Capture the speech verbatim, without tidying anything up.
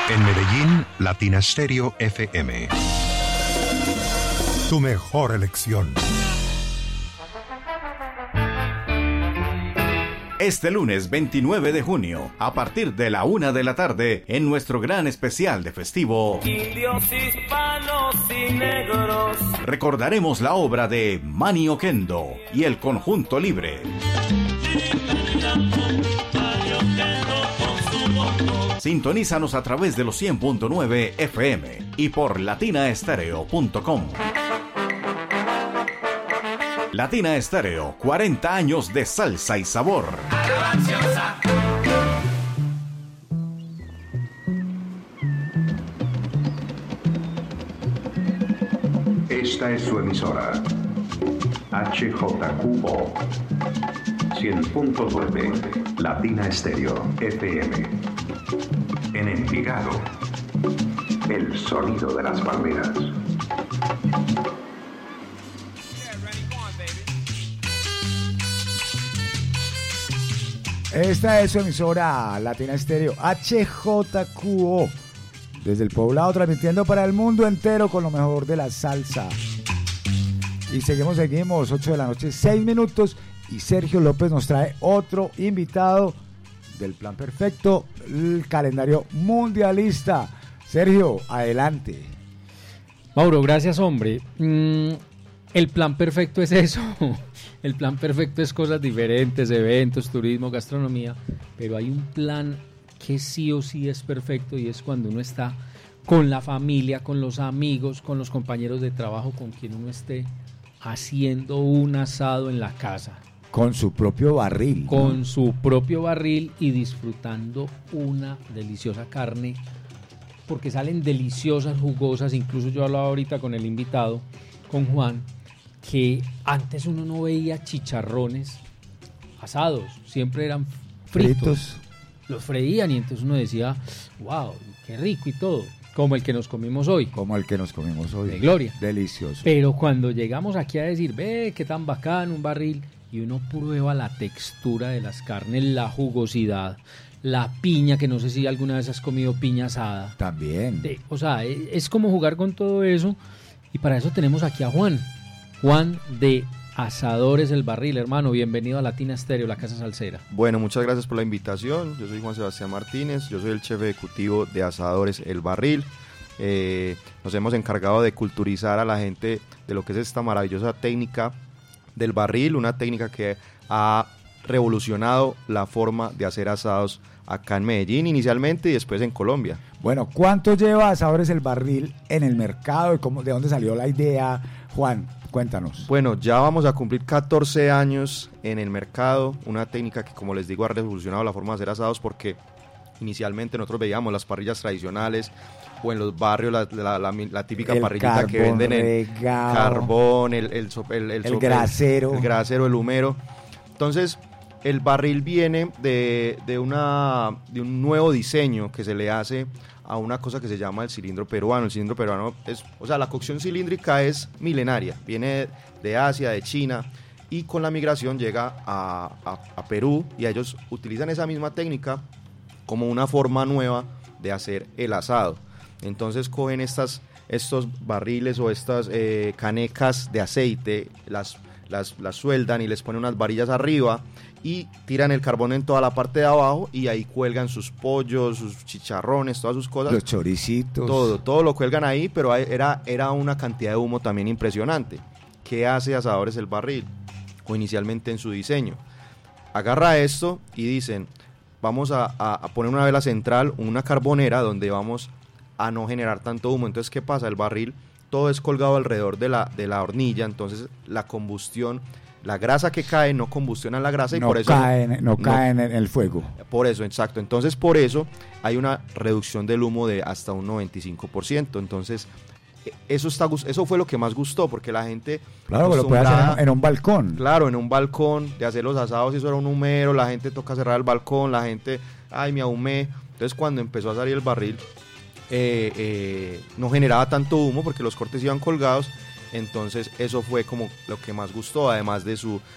En Medellín, Latina Stereo F M. Tu mejor elección. Este lunes veintinueve de junio, a partir de la una de la tarde, en nuestro gran especial de festivo, indios, hispanos y negros, recordaremos la obra de Manny Oquendo y el Conjunto Libre. Sintonízanos a través de los cien punto nueve F M y por latina estéreo punto com. Latina Estéreo, cuarenta años de salsa y sabor. Esta es su emisora, H J Q O, cien punto nueve, Latina Estéreo F M. En Envigado, el sonido de las palmeras. Esta es su emisora Latina Estéreo H J Q O, desde el Poblado, transmitiendo para el mundo entero con lo mejor de la salsa. Y seguimos, seguimos, ocho de la noche, seis minutos, y Sergio López nos trae otro invitado del Plan Perfecto, el calendario mundialista. Sergio, adelante. Mauro, gracias, hombre. Mm, el Plan Perfecto es eso. El plan perfecto es cosas diferentes, eventos, turismo, gastronomía, pero hay un plan que sí o sí es perfecto, y es cuando uno está con la familia, con los amigos, con los compañeros de trabajo, con quien uno esté haciendo un asado en la casa. Con su propio barril. Con ¿no? su propio barril y disfrutando una deliciosa carne, porque salen deliciosas, jugosas. Incluso yo hablaba ahorita con el invitado, con Juan, que antes uno no veía chicharrones asados, siempre eran fritos. fritos. Los freían y entonces uno decía, wow, qué rico y todo, como el que nos comimos hoy. Como el que nos comimos hoy. De gloria. Delicioso. Pero cuando llegamos aquí a decir, ve, qué tan bacán un barril, y uno prueba la textura de las carnes, la jugosidad, la piña, que no sé si alguna vez has comido piña asada. También. De, o sea, es, es como jugar con todo eso, y para eso tenemos aquí a Juan. Juan de Asadores El Barril, hermano, bienvenido a Latina Estéreo, la casa salsera. Bueno, muchas gracias por la invitación. Yo soy Juan Sebastián Martínez, yo soy el chef ejecutivo de Asadores El Barril. Eh, nos hemos encargado de culturizar a la gente de lo que es esta maravillosa técnica del barril, una técnica que ha revolucionado la forma de hacer asados acá en Medellín inicialmente y después en Colombia. Bueno, ¿cuánto lleva Asadores El Barril en el mercado y cómo, de dónde salió la idea, Juan? Cuéntanos. Bueno, ya vamos a cumplir catorce años en el mercado, una técnica que, como les digo, ha revolucionado la forma de hacer asados, porque inicialmente nosotros veíamos las parrillas tradicionales o en los barrios la, la, la, la típica el parrillita que venden el carbón, el, el, el, el, el grasero, el, el grasero, el humero. Entonces, el barril viene de, de, una, de un nuevo diseño que se le hace a una cosa que se llama el cilindro peruano. El cilindro peruano es, o sea, la cocción cilíndrica es milenaria, viene de Asia, de China, y con la migración llega a, a, a Perú, y ellos utilizan esa misma técnica como una forma nueva de hacer el asado. Entonces cogen estas, estos barriles o estas eh, canecas de aceite, las, las, las sueldan y les ponen unas varillas arriba, y tiran el carbón en toda la parte de abajo, y ahí cuelgan sus pollos, sus chicharrones, todas sus cosas. Los choricitos. Todo, todo lo cuelgan ahí, pero era, era una cantidad de humo también impresionante. ¿Qué hace Asadores El Barril? O inicialmente en su diseño. Agarra esto y dicen, vamos a, a, a poner una vela central, una carbonera, donde vamos a no generar tanto humo. Entonces, ¿qué pasa? El barril, todo es colgado alrededor de la, de la hornilla, entonces la combustión, la grasa que cae no combustiona la grasa y no por eso cae, no, no cae no, en el fuego. Por eso, exacto. Entonces, por eso hay una reducción del humo de hasta un noventa y cinco por ciento. Entonces, eso está eso fue lo que más gustó, porque la gente, claro, lo puede hacer en, en un balcón. Claro, en un balcón, de hacer los asados, eso era un humero, la gente toca cerrar el balcón, la gente, ay, me ahumé. Entonces, cuando empezó a salir el barril, eh, eh, no generaba tanto humo porque los cortes iban colgados. Entonces eso fue como lo que más gustó, además de su